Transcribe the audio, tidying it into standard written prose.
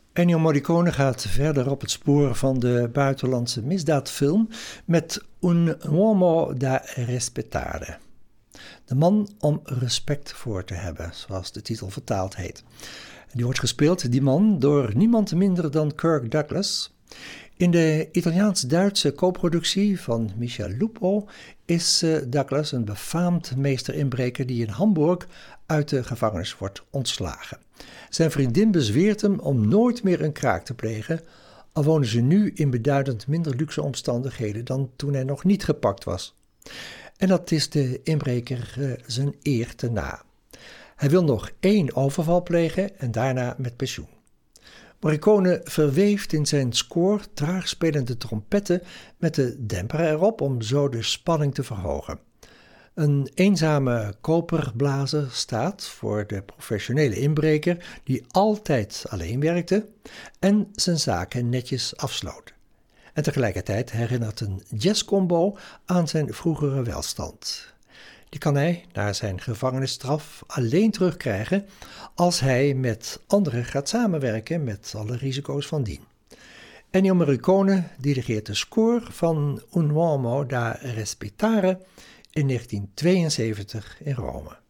Ennio Morricone gaat verder op het spoor van de buitenlandse misdaadfilm met Un uomo da rispettare. De man om respect voor te hebben, zoals de titel vertaald heet. Die wordt gespeeld, die man, door niemand minder dan Kirk Douglas. In de Italiaans-Duitse co-productie van Michel Lupo is Douglas een befaamd meester-inbreker die in Hamburg uit de gevangenis wordt ontslagen. Zijn vriendin bezweert hem om nooit meer een kraak te plegen, al wonen ze nu in beduidend minder luxe omstandigheden dan toen hij nog niet gepakt was. En dat is de inbreker zijn eer te na. Hij wil nog 1 overval plegen en daarna met pensioen. Morricone verweeft in zijn score traag spelende trompetten met de demper erop om zo de spanning te verhogen. Een eenzame koperblazer staat voor de professionele inbreker die altijd alleen werkte en zijn zaken netjes afsloot. En tegelijkertijd herinnert een jazzcombo aan zijn vroegere welstand. Die kan hij na zijn gevangenisstraf alleen terugkrijgen als hij met anderen gaat samenwerken met alle risico's van dien. Ennio Morricone dirigeert de score van Un uomo da rispettare in 1972 in Rome.